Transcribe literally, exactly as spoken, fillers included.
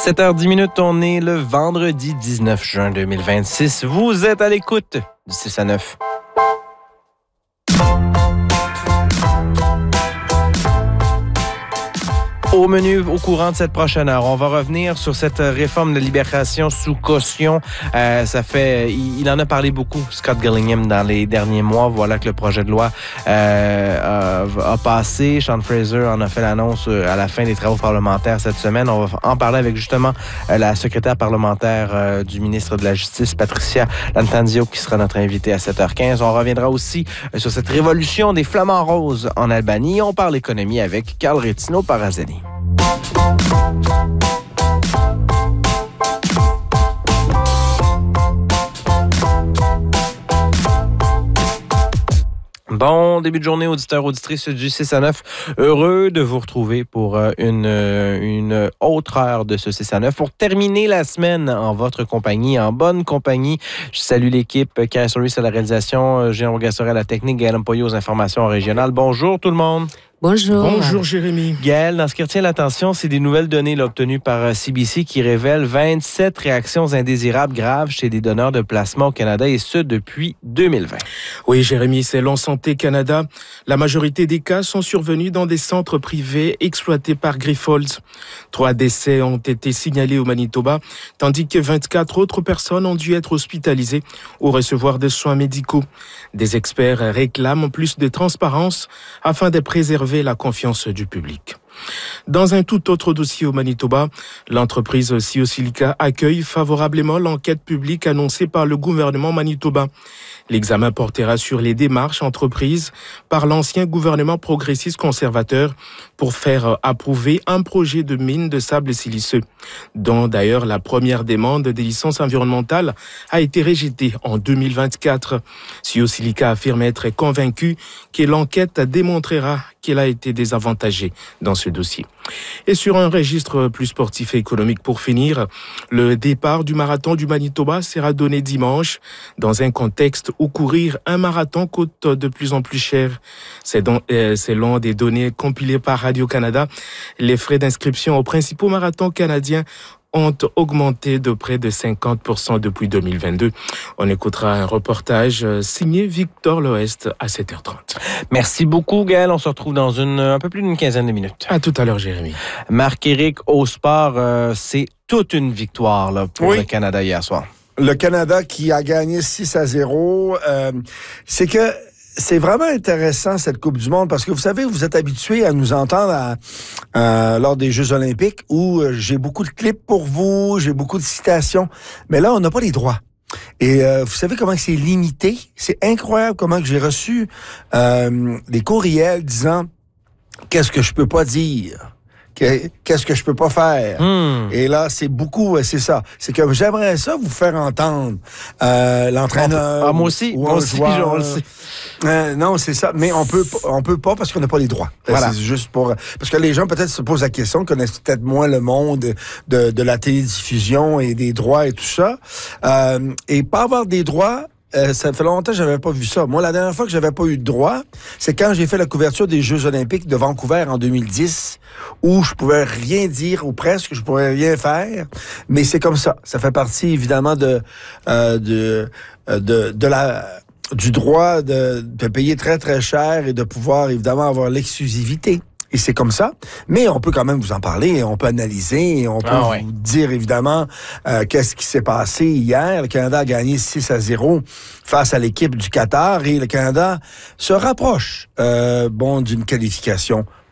sept heures dix minutes, on est le vendredi dix-neuf juin deux mille vingt-six. Vous êtes à l'écoute du six à neuf. Au menu, au courant de cette prochaine heure, on va revenir sur cette réforme de libération sous caution. Euh, ça fait, il, il en a parlé beaucoup, Scott Gillingham, dans les derniers mois. Voilà que le projet de loi euh, a, a passé. Sean Fraser en a fait l'annonce à la fin des travaux parlementaires cette semaine. On va en parler avec justement la secrétaire parlementaire euh, du ministre de la Justice, Patricia Lantanzio, qui sera notre invitée à sept heures quinze. On reviendra aussi sur cette révolution des flamants roses en Albanie. On parle économie avec Carl Retino Parazelli. Bon début de journée, auditeurs, auditrices du six à neuf. Heureux de vous retrouver pour une, une autre heure de ce six à neuf. Pour terminer la semaine en votre compagnie, en bonne compagnie, je salue l'équipe. Karen Souris à la réalisation, Jean Rogassoré à la technique, Gaël Mpoyo aux informations régionales. Bonjour tout le monde. Bonjour. Bonjour, Jérémy. Gaël, dans ce qui retient l'attention, c'est des nouvelles données là, obtenues par C B C qui révèlent vingt-sept réactions indésirables graves chez des donneurs de plasma au Canada, et ce, depuis deux mille vingt. Oui, Jérémy, selon Santé Canada, la majorité des cas sont survenus dans des centres privés exploités par Grifols. Trois décès ont été signalés au Manitoba, tandis que vingt-quatre autres personnes ont dû être hospitalisées ou recevoir des soins médicaux. Des experts réclament plus de transparence afin de préserver la confiance du public. Dans un tout autre dossier au Manitoba, l'entreprise Ciosilica accueille favorablement l'enquête publique annoncée par le gouvernement manitobain. L'examen portera sur les démarches entreprises par l'ancien gouvernement progressiste conservateur pour faire approuver un projet de mine de sable siliceux, dont d'ailleurs la première demande des licences environnementales a été rejetée en deux mille vingt-quatre. Ciosilica affirme être convaincu que l'enquête démontrera qu'elle a été désavantagée dans ce dossier. Et sur un registre plus sportif et économique pour finir, le départ du marathon du Manitoba sera donné dimanche dans un contexte où courir un marathon coûte de plus en plus cher. C'est donc, euh, selon des données compilées par Radio-Canada, les frais d'inscription aux principaux marathons canadiens ont augmenté de près de cinquante pour cent depuis deux mille vingt-deux. On écoutera un reportage signé Victor Loest à sept heures trente. Merci beaucoup, Gaël. On se retrouve dans une, un peu plus d'une quinzaine de minutes. À tout à l'heure, Jérémy. Marc-Éric, au sport, euh, c'est toute une victoire là, pour oui. le Canada hier soir. Le Canada qui a gagné six à zéro. Euh, c'est que c'est vraiment intéressant, cette Coupe du Monde, parce que vous savez, vous êtes habitués à nous entendre à, à, lors des Jeux olympiques où euh, j'ai beaucoup de clips pour vous, j'ai beaucoup de citations, mais là, on n'a pas les droits. Et euh, vous savez comment c'est limité? C'est incroyable comment que j'ai reçu euh, des courriels disant « Qu'est-ce que je peux pas dire? » Qu'est-ce que je peux pas faire? Hmm. Et là, c'est beaucoup, c'est ça. C'est que j'aimerais ça vous faire entendre euh, l'entraîneur. Ah, moi aussi, ou moi un aussi, joueur. on le sait. Euh, non, c'est ça. Mais on peut, on peut pas parce qu'on n'a pas les droits. Voilà. C'est juste pour parce que les gens peut-être se posent la question, connaissent peut-être moins le monde de, de la télédiffusion et des droits et tout ça. Euh, et pas avoir des droits. Euh, ça fait longtemps que j'avais pas vu ça. Moi, la dernière fois que j'avais pas eu de droit, c'est quand j'ai fait la couverture des Jeux olympiques de Vancouver en deux mille dix, où je pouvais rien dire, ou presque, je pouvais rien faire. Mais c'est comme ça. Ça fait partie, évidemment, de, euh, de, de, de la, du droit de, de payer très, très cher et de pouvoir, évidemment, avoir l'exclusivité. Et c'est comme ça, mais on peut quand même vous en parler, on peut analyser, on peut ah ouais. vous dire évidemment euh, qu'est-ce qui s'est passé hier. Le Canada a gagné six à zéro face à l'équipe du Qatar et le Canada se rapproche euh, bon d'une qualification